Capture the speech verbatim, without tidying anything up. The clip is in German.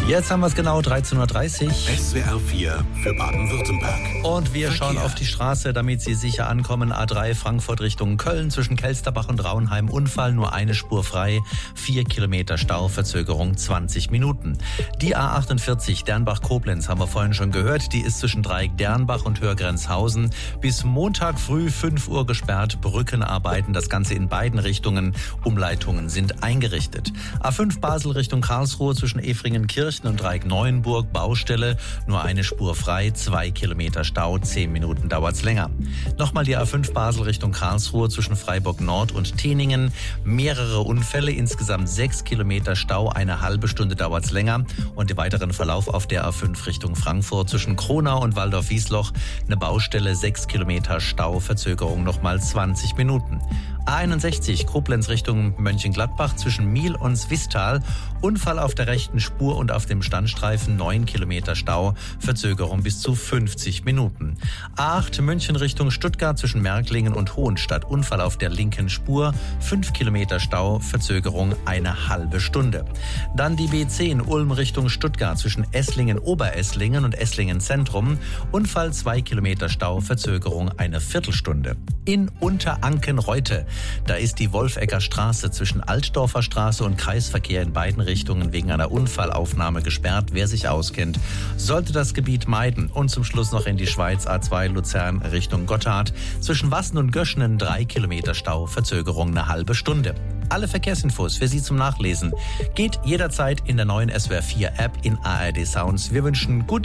Jetzt haben wir es genau, dreizehn Uhr dreißig. S W R vier für Baden-Württemberg. Und wir Verkehr. schauen auf die Straße, damit Sie sicher ankommen. A drei Frankfurt Richtung Köln, zwischen Kelsterbach und Raunheim. Unfall, nur eine Spur frei. Vier Kilometer Stau, Verzögerung zwanzig Minuten. Die A achtundvierzig Dernbach-Koblenz haben wir vorhin schon gehört. Die ist zwischen Dreieck Dernbach und Hörgrenzhausen bis Montag früh fünf Uhr gesperrt. Brückenarbeiten, das Ganze in beiden Richtungen. Umleitungen sind eingerichtet. A fünf Basel Richtung Karlsruhe zwischen Efringen-Kirchen und Dreieck Neuenburg. Baustelle, nur eine Spur frei. Zwei Kilometer Stau, zehn Minuten dauert's länger. Nochmal die A fünf Basel Richtung Karlsruhe zwischen Freiburg Nord und Teningen. Mehrere Unfälle, insgesamt sechs Kilometer Stau, eine halbe Stunde dauert's länger. Und den weiteren Verlauf auf der A fünf Richtung Frankfurt zwischen Kronau und Waldorf-Wiesloch. Eine Baustelle, sechs Kilometer Stau, Verzögerung nochmal zwanzig Minuten. A einundsechzig Koblenz Richtung Mönchengladbach zwischen Miel und Swistal. Unfall auf der rechten Spur und auf dem Standstreifen, neun Kilometer Stau, Verzögerung bis zu fünfzig Minuten. A acht München Richtung Stuttgart zwischen Märklingen und Hohenstadt. Unfall auf der linken Spur, fünf Kilometer Stau, Verzögerung eine halbe Stunde. Dann die B zehn Ulm Richtung Stuttgart zwischen Esslingen-Oberesslingen und Esslingen-Zentrum. Unfall, zwei Kilometer Stau, Verzögerung eine Viertelstunde. In Unteranken-Reute, da ist die Wolfegger Straße zwischen Altdorfer Straße und Kreisverkehr in beiden Richtungen wegen einer Unfallaufnahme gesperrt. Wer sich auskennt, sollte das Gebiet meiden. Und zum Schluss noch in die Schweiz, A zwei Luzern Richtung Gotthard. Zwischen Wassen und Göschenen drei Kilometer Stau, Verzögerung eine halbe Stunde. Alle Verkehrsinfos für Sie zum Nachlesen geht jederzeit in der neuen S W R vier App in A R D Sounds. Wir wünschen gut